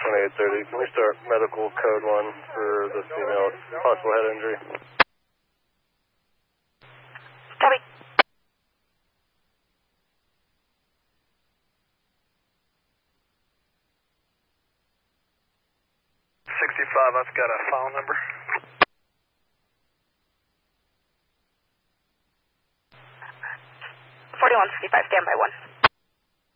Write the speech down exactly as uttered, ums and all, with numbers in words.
twenty-eight thirty. Can we start medical code one for this female possible head injury? Copy. sixty-five, I've got a file number. forty-one fifty-five, standby one.